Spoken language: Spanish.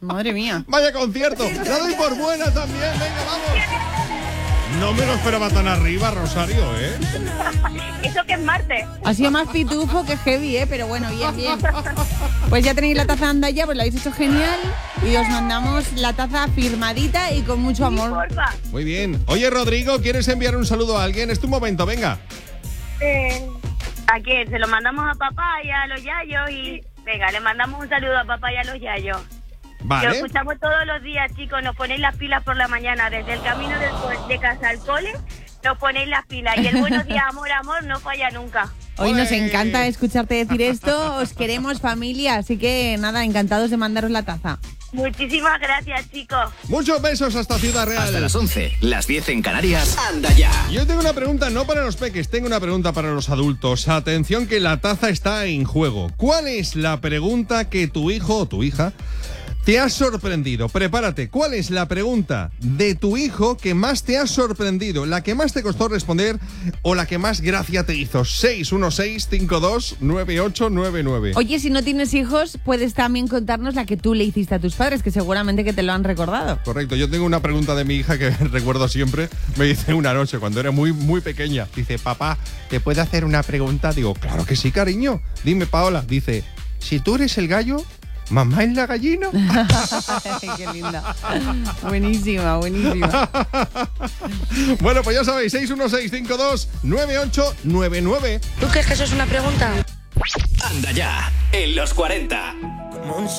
Madre mía. Vaya concierto. La doy por buena también. Venga, vamos. No me lo esperaba tan arriba, Rosario, ¿eh? Eso que es martes. Ha sido más pitufo que heavy, pero bueno, bien. Pues ya tenéis la taza Anda Ya, pues la habéis hecho genial. Y os mandamos la taza firmadita y con mucho amor. Porfa. Muy bien. Oye, Rodrigo, ¿quieres enviar un saludo a alguien? Es tu momento, venga. ¿A quién? Se lo mandamos a papá y a los yayos y... Venga, le mandamos un saludo a papá y a los yayos. Lo Vale. escuchamos todos los días, chicos. Nos ponéis las pilas por la mañana. Desde el camino de casa al cole, nos ponéis las pilas. Y el buenos días, amor, amor, no falla nunca. Hoy nos Ole. encanta escucharte decir esto. Os queremos, familia. Así que nada, encantados de mandaros la taza. Muchísimas gracias, chicos. Muchos besos hasta Ciudad Real. Hasta las 11, las 10 en Canarias. Anda ya. Yo tengo una pregunta, no para los peques, tengo una pregunta para los adultos. Atención que la taza está en juego. ¿Cuál es la pregunta que tu hijo o tu hija te ha sorprendido? Prepárate. ¿Cuál es la pregunta de tu hijo que más te ha sorprendido? ¿La que más te costó responder o la que más gracia te hizo? 616-529899. Oye, si no tienes hijos, puedes también contarnos la que tú le hiciste a tus padres, que seguramente que te lo han recordado. Correcto, yo tengo una pregunta de mi hija que recuerdo siempre. Me dice una noche cuando era muy, muy pequeña. Dice, papá, ¿te puedo hacer una pregunta? Digo, claro que sí, cariño. Dime, Paola. Dice, si tú eres el gallo, ¿mamá es la gallina? Qué linda. Buenísima. Bueno, pues ya sabéis, 616-529899. ¿Tú crees que eso es una pregunta? Anda ya, en los 40.